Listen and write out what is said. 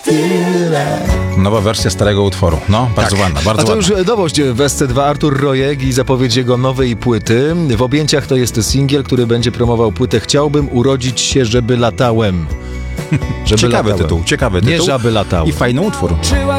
tyle. Nowa wersja starego utworu. No, bardzo ładna, bardzo A to ładna. już nowość w SC2. Artur Rojek i zapowiedź jego nowej płyty. W objęciach to jest singiel, który będzie promował płytę Chciałbym urodzić się, żeby latałem. Ciekawy tytuł. Nie żaby latałem. I fajny utwór.